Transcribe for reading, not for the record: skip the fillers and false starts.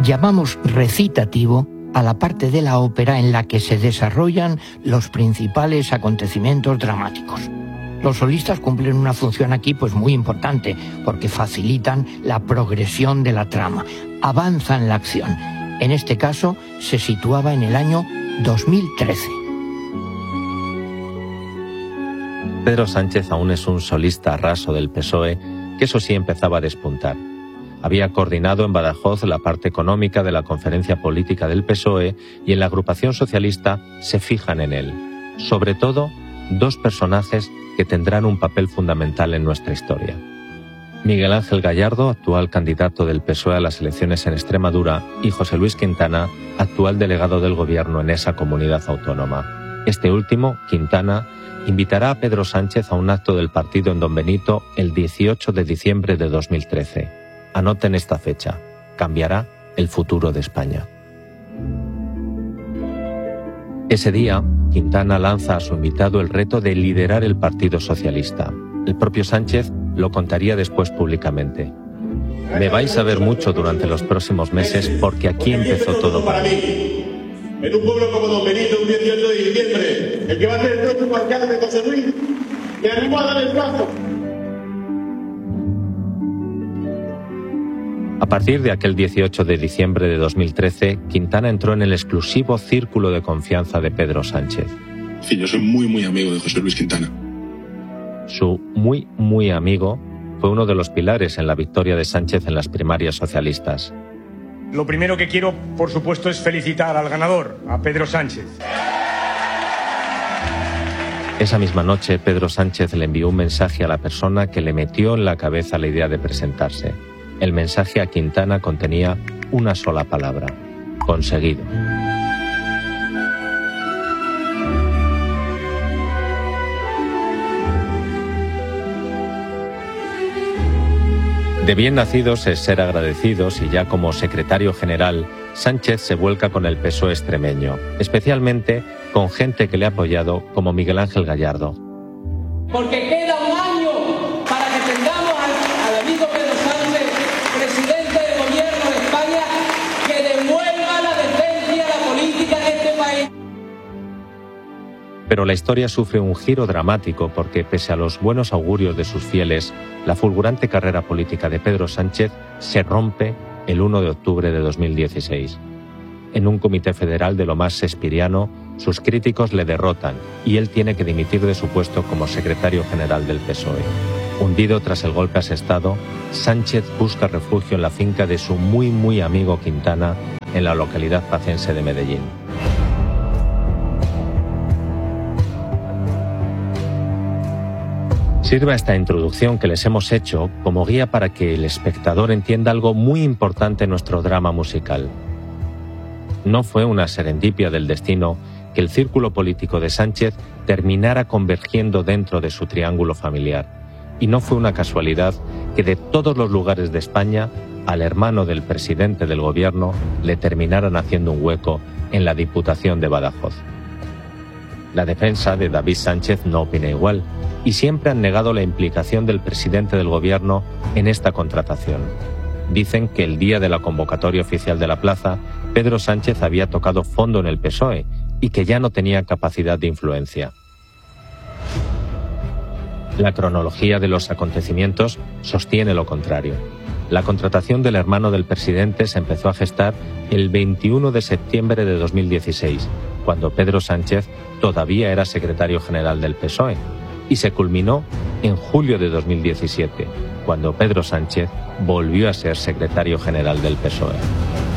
Llamamos recitativo a la parte de la ópera en la que se desarrollan los principales acontecimientos dramáticos. Los solistas cumplen una función aquí pues muy importante porque facilitan la progresión de la trama, avanzan la acción. En este caso se situaba en el año 2013. Pedro Sánchez aún es un solista raso del PSOE, que eso sí empezaba a despuntar. Había coordinado en Badajoz la parte económica de la conferencia política del PSOE y en la agrupación socialista se fijan en él. Sobre todo, dos personajes que tendrán un papel fundamental en nuestra historia. Miguel Ángel Gallardo, actual candidato del PSOE a las elecciones en Extremadura, y José Luis Quintana, actual delegado del gobierno en esa comunidad autónoma. Este último, Quintana, invitará a Pedro Sánchez a un acto del partido en Don Benito el 18 de diciembre de 2013. Anoten esta fecha. Cambiará el futuro de España. Ese día, Quintana lanza a su invitado el reto de liderar el Partido Socialista. El propio Sánchez lo contaría después públicamente. Me vais a ver mucho durante los próximos meses porque aquí empezó todo para mí. En un pueblo como Don Benito, un 18 de diciembre, el que va a ser el próximo alcalde de José Luis, me animo a dar el paso. A partir de aquel 18 de diciembre de 2013, Quintana entró en el exclusivo círculo de confianza de Pedro Sánchez. Sí, yo soy muy amigo de José Luis Quintana. Su muy amigo fue uno de los pilares en la victoria de Sánchez en las primarias socialistas. Lo primero que quiero, por supuesto, es felicitar al ganador, a Pedro Sánchez. Esa misma noche, Pedro Sánchez le envió un mensaje a la persona que le metió en la cabeza la idea de presentarse. El mensaje a Quintana contenía una sola palabra: conseguido. De bien nacidos es ser agradecidos y ya como secretario general, Sánchez se vuelca con el PSOE extremeño, especialmente con gente que le ha apoyado como Miguel Ángel Gallardo. Porque queda un año para que tengamos al amigo Pedro Sánchez, presidente del gobierno de España, que devuelva la decencia a la política de este país. Pero la historia sufre un giro dramático porque, pese a los buenos augurios de sus fieles, la fulgurante carrera política de Pedro Sánchez se rompe el 1 de octubre de 2016. En un comité federal de lo más shakespeariano, sus críticos le derrotan y él tiene que dimitir de su puesto como secretario general del PSOE. Hundido tras el golpe asestado, Sánchez busca refugio en la finca de su muy amigo Quintana en la localidad pacense de Medellín. Sirva esta introducción que les hemos hecho como guía para que el espectador entienda algo muy importante en nuestro drama musical. No fue una serendipia del destino que el círculo político de Sánchez terminara convergiendo dentro de su triángulo familiar. Y no fue una casualidad que de todos los lugares de España, al hermano del presidente del gobierno le terminaran haciendo un hueco en la Diputación de Badajoz. La defensa de David Sánchez no opina igual y siempre han negado la implicación del presidente del gobierno en esta contratación. Dicen que el día de la convocatoria oficial de la plaza, Pedro Sánchez había tocado fondo en el PSOE y que ya no tenía capacidad de influencia. La cronología de los acontecimientos sostiene lo contrario. La contratación del hermano del presidente se empezó a gestar el 21 de septiembre de 2016, cuando Pedro Sánchez todavía era secretario general del PSOE, y se culminó en julio de 2017, cuando Pedro Sánchez volvió a ser secretario general del PSOE.